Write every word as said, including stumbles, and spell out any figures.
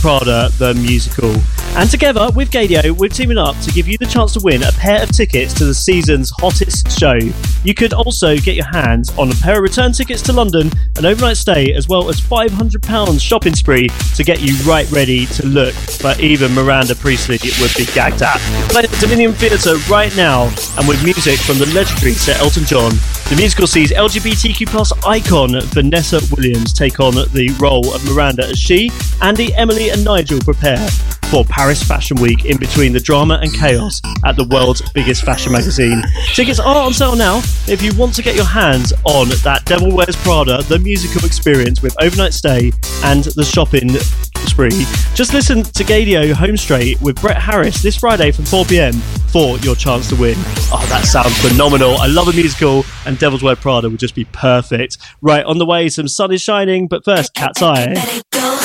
Prada, the musical. And together with Gadio, we're teaming up to give you the chance to win a pair of tickets to the season's hottest show. You could also get your hands on a pair of return tickets to London, an overnight stay, as well as five hundred pounds shopping spree to get you right ready to look. But even Miranda Priestley would be gagged at. Play at the Dominion Theatre right now, and with music from the legendary Sir Elton John. The musical sees L G B T Q plus icon Vanessa Williams take on the role of Miranda as she, Andy, Emily and Nigel prepare for Paris Fashion Week in between the drama and chaos at the world's biggest fashion magazine. Tickets are on sale now. If you want to get your hands on that Devil Wears Prada, the musical experience with overnight stay and the shopping spree, just listen to Gadio Home Straight with Brett Harris this Friday from four p.m. for your chance to win. Oh, that sounds phenomenal. I love a musical, and Devil's Wear Prada would just be perfect. Right, on the way, some sun is shining, but first, Cat's Eye.